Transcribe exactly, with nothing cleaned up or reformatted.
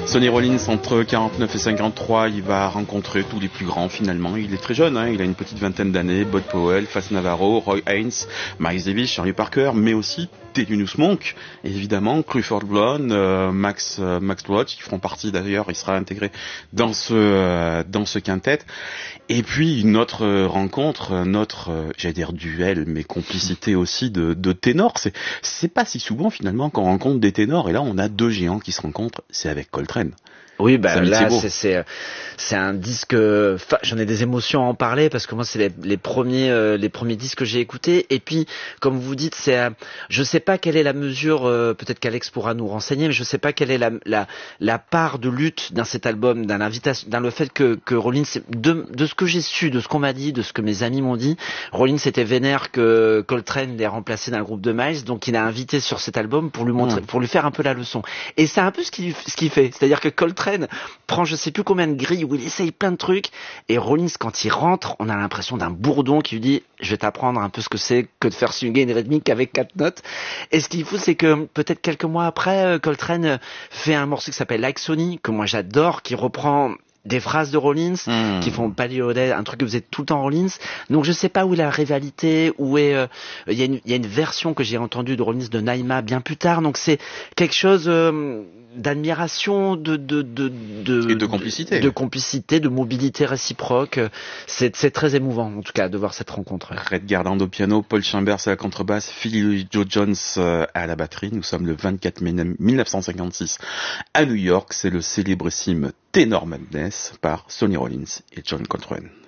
Sonny Rollins, entre quarante-neuf et cinquante-trois, il va rencontrer tous les plus grands finalement. Il est très jeune, hein, il a une petite vingtaine d'années. Bud Powell, Fats Navarro, Roy Haynes, Miles Davis, Charlie Parker, mais aussi Thelonious Monk, évidemment, Clifford Brown, euh, Max euh, Max Roach, qui feront partie d'ailleurs, il sera intégré dans ce euh, dans ce quintet. Et puis notre euh, rencontre, notre euh, j'allais dire duel, mais complicité aussi de, de ténors. C'est c'est pas si souvent finalement qu'on rencontre des ténors. Et là, on a deux géants qui se rencontrent. C'est avec Coltrane. Oui, bah là, c'est, c'est c'est un disque. Enfin, j'en ai des émotions à en parler parce que moi, c'est les, les premiers euh, les premiers disques que j'ai écoutés. Et puis, comme vous dites, c'est euh, je sais pas quelle est la mesure. Euh, peut-être qu'Alex pourra nous renseigner, mais je sais pas quelle est la la la part de lutte dans cet album, dans l'invitation, dans le fait que que Rollins, de de ce que j'ai su, de ce qu'on m'a dit, de ce que mes amis m'ont dit, Rollins était vénère que Coltrane l'ait remplacé dans le groupe de Miles, donc il a invité sur cet album pour lui montrer, mmh. pour lui faire un peu la leçon. Et c'est un peu ce qu'il ce qu'il fait, c'est-à-dire que Coltrane prend je sais plus combien de grilles où il essaye plein de trucs et Rollins quand il rentre on a l'impression d'un bourdon qui lui dit je vais t'apprendre un peu ce que c'est que de faire swinguer une rythmique avec quatre notes. Et ce qu'il faut c'est que peut-être quelques mois après Coltrane fait un morceau qui s'appelle Like Sonny que moi j'adore, qui reprend des phrases de Rollins mmh. qui font Paddy O'Day, un truc que vous êtes tout le temps Rollins. Donc je sais pas où est la rivalité, où est euh, il y a une il y a une version que j'ai entendue de Rollins de Naïma bien plus tard. Donc c'est quelque chose euh, d'admiration, de de de de et de complicité, de, de complicité, de mobilité réciproque. C'est c'est très émouvant en tout cas de voir cette rencontre. Red Garland au piano, Paul Chambers à la contrebasse, Philly Joe Jones à la batterie. Nous sommes le vingt-quatre mai mille neuf cent cinquante-six à New York. C'est le célébrissime Tenor Madness par Sonny Rollins et John Coltrane.